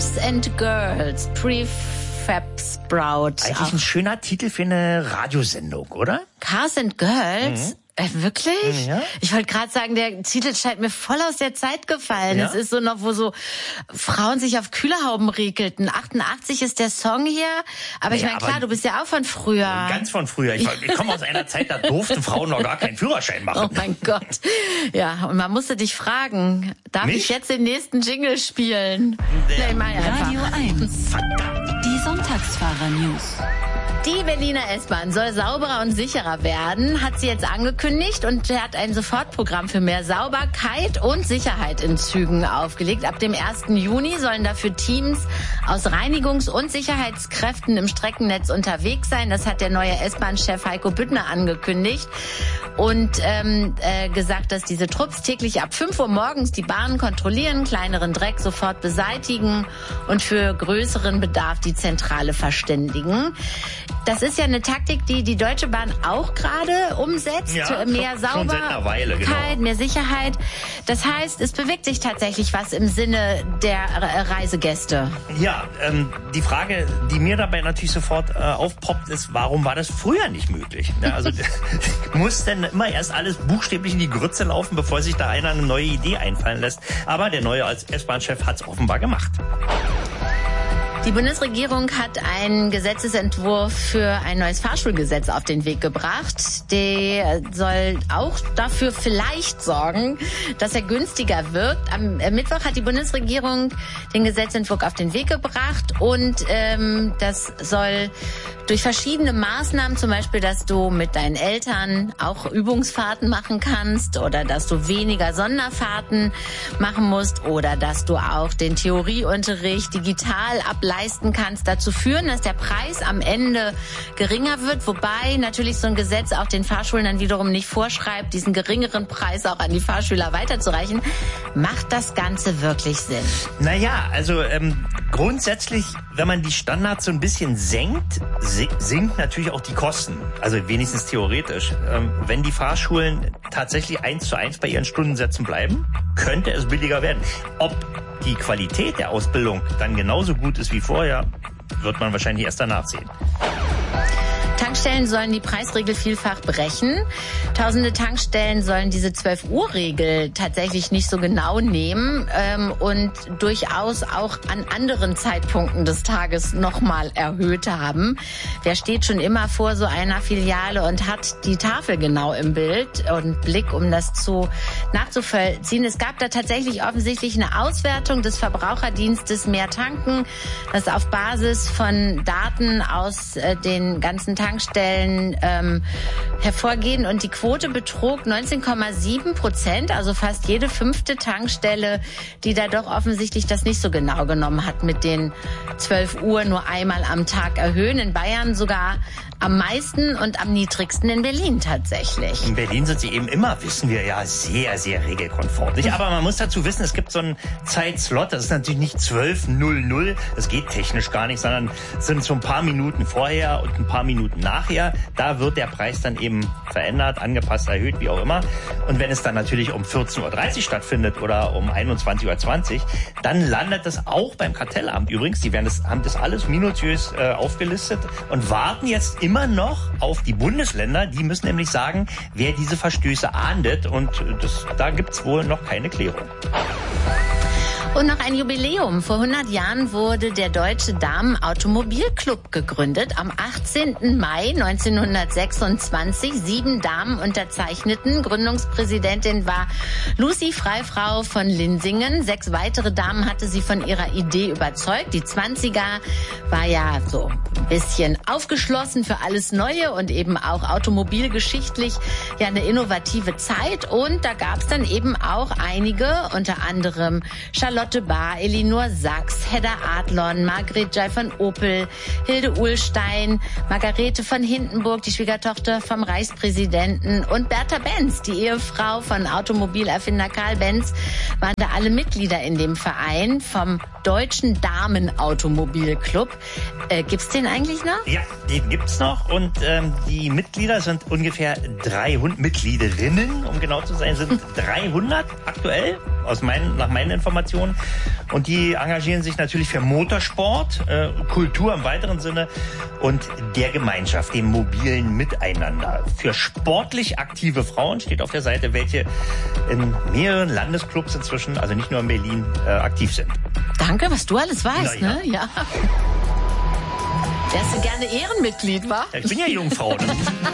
Cars and Girls, Prefab Sprout. Eigentlich ein schöner Titel für eine Radiosendung, oder? Cars and Girls? Wirklich? Ja. Ich wollte gerade sagen, der Titel scheint mir voll aus der Zeit gefallen. Ja? Es ist so noch, wo so Frauen sich auf Kühlerhauben riekelten. 88 ist der Song hier. Aber ich meine, klar, du bist ja auch von früher. Ganz von früher. Ich komme aus einer Zeit, da durften Frauen noch gar keinen Führerschein machen. Oh mein Gott. Ja, und man musste dich fragen, darf ich jetzt den nächsten Jingle spielen? Nee, mach einfach. Radio 1. Die Sonntagsfahrer-News. Die Berliner S-Bahn soll sauberer und sicherer werden, hat sie jetzt angekündigt und hat ein Sofortprogramm für mehr Sauberkeit und Sicherheit in Zügen aufgelegt. Ab dem 1. Juni sollen dafür Teams aus Reinigungs- und Sicherheitskräften im Streckennetz unterwegs sein. Das hat der neue S-Bahn-Chef Heiko Büttner angekündigt und gesagt, dass diese Trupps täglich ab 5 Uhr morgens die Bahnen kontrollieren, kleineren Dreck sofort beseitigen und für größeren Bedarf die Zentrale verständigen. Das ist ja eine Taktik, die die Deutsche Bahn auch gerade umsetzt. Ja, mehr schon seit einer Weile, Sauberkeit, genau. mehr Sicherheit. Das heißt, es bewegt sich tatsächlich was im Sinne der Reisegäste. Ja, die Frage, die mir dabei natürlich sofort aufpoppt, ist, warum war das früher nicht möglich? Ja, also muss denn immer erst alles buchstäblich in die Grütze laufen, bevor sich da einer eine neue Idee einfallen lässt? Aber der neue als S-Bahn-Chef hat es offenbar gemacht. Die Bundesregierung hat einen Gesetzesentwurf für ein neues Fahrschulgesetz auf den Weg gebracht. Der soll auch dafür vielleicht sorgen, dass er günstiger wirkt. Am Mittwoch hat die Bundesregierung den Gesetzentwurf auf den Weg gebracht und das soll durch verschiedene Maßnahmen, zum Beispiel, dass du mit deinen Eltern auch Übungsfahrten machen kannst oder dass du weniger Sonderfahrten machen musst oder dass du auch den Theorieunterricht digital ableisten kannst, dazu führen, dass der Preis am Ende geringer wird, wobei natürlich so ein Gesetz auch den Fahrschulen dann wiederum nicht vorschreibt, diesen geringeren Preis auch an die Fahrschüler weiterzureichen. Macht das Ganze wirklich Sinn? Naja, also grundsätzlich, wenn man die Standards so ein bisschen senkt, sinkt natürlich auch die Kosten. Also wenigstens theoretisch. Wenn die Fahrschulen tatsächlich 1:1 bei ihren Stundensätzen bleiben, könnte es billiger werden. Ob die Qualität der Ausbildung dann genauso gut ist wie vorher, wird man wahrscheinlich erst danach sehen. Tankstellen sollen die Preisregel vielfach brechen. Tausende Tankstellen sollen diese 12-Uhr-Regel tatsächlich nicht so genau nehmen und durchaus auch an anderen Zeitpunkten des Tages nochmal erhöht haben. Wer steht schon immer vor so einer Filiale und hat die Tafel genau im Bild und Blick, um das nachzuvollziehen? Es gab da tatsächlich offensichtlich eine Auswertung des Verbraucherdienstes Mehr Tanken, das auf Basis von Daten aus den ganzen Tankstellen hervorgehen und die Quote betrug 19,7%, also fast jede 5. Tankstelle, die da doch offensichtlich das nicht so genau genommen hat mit den 12 Uhr nur einmal am Tag erhöhen. In Bayern sogar am meisten und am niedrigsten in Berlin tatsächlich. In Berlin sind sie eben immer, wissen wir ja, sehr, sehr regelkonform. Nicht? Aber man muss dazu wissen, es gibt so einen Zeitslot, das ist natürlich nicht 12:00, das geht technisch gar nicht, sondern es sind so ein paar Minuten vorher und ein paar Minuten nachher. Da wird der Preis dann eben verändert, angepasst, erhöht, wie auch immer. Und wenn es dann natürlich um 14:30 Uhr stattfindet oder um 21:20 Uhr, dann landet das auch beim Kartellamt. Übrigens, die haben das alles minutiös aufgelistet und warten jetzt immer noch auf die Bundesländer. Die müssen nämlich sagen, wer diese Verstöße ahndet. Und da gibt's wohl noch keine Klärung. Und noch ein Jubiläum. Vor 100 Jahren wurde der Deutsche Damen-Automobilclub gegründet. Am 18. Mai 1926. 7 Damen unterzeichneten. Gründungspräsidentin war Lucy Freifrau von Linsingen. 6 weitere Damen hatte sie von ihrer Idee überzeugt. Die 20er war ja so ein bisschen aufgeschlossen für alles Neue und eben auch automobilgeschichtlich ja eine innovative Zeit. Und da gab es dann eben auch einige, unter anderem Charlotte Bahr, Elinor Sachs, Hedda Adlon, Margret Jai von Opel, Hilde Uhlstein, Margarete von Hindenburg, die Schwiegertochter vom Reichspräsidenten und Bertha Benz, die Ehefrau von Automobilerfinder Karl Benz, waren da alle Mitglieder in dem Verein vom Deutschen Damen-Automobilclub. Gibt's den eigentlich noch? Ja, den gibt's noch und die Mitglieder sind ungefähr 300, Mitgliederinnen, um genau zu sein, sind 300 aktuell. nach meinen Informationen. Und die engagieren sich natürlich für Motorsport, Kultur im weiteren Sinne und der Gemeinschaft, dem mobilen Miteinander. Für sportlich aktive Frauen steht auf der Seite, welche in mehreren Landesclubs inzwischen, also nicht nur in Berlin, aktiv sind. Danke, was du alles weißt, ja. Ne? Ja. Wärst du gerne Ehrenmitglied, wa? Ja, ich bin ja Jungfrau. Ne?